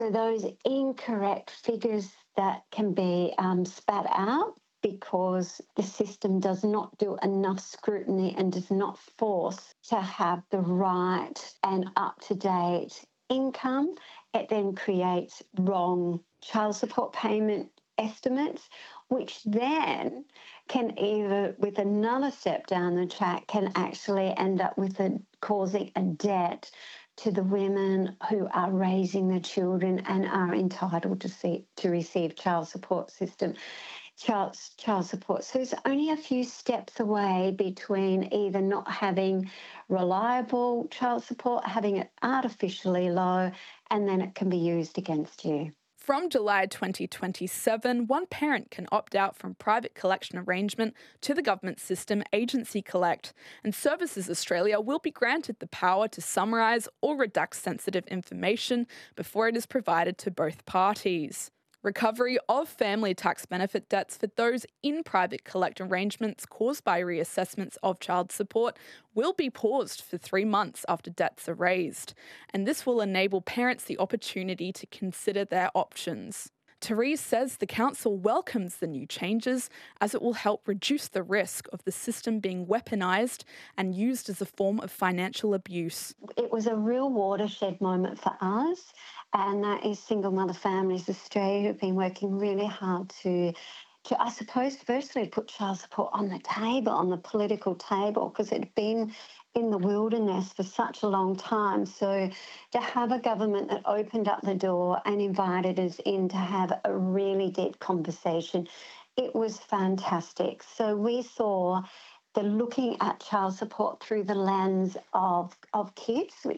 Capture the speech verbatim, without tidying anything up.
So those incorrect figures that can be um, spat out because the system does not do enough scrutiny and does not force to have the right and up-to-date income, it then creates wrong child support payment estimates, which then can either, with another step down the track, can actually end up with a, causing a debt to the women who are raising the children and are entitled to see, to receive child support system. Child, child support. So it's only a few steps away between either not having reliable child support, having it artificially low, and then it can be used against you. From July twenty twenty-seven, one parent can opt out from private collection arrangement to the government system Agency Collect, and Services Australia will be granted the power to summarise or redact sensitive information before it is provided to both parties. Recovery of family tax benefit debts for those in private collect arrangements caused by reassessments of child support will be paused for three months after debts are raised, and this will enable parents the opportunity to consider their options. Therese says the council welcomes the new changes as it will help reduce the risk of the system being weaponised and used as a form of financial abuse. It was a real watershed moment for us, and that is Single Mother Families Australia, who've been working really hard to to, I suppose, firstly put child support on the table, on the political table, because it had been in the wilderness for such a long time. So to have a government that opened up the door and invited us in to have a really deep conversation, it was fantastic. So we saw the looking at child support through the lens of, of kids, which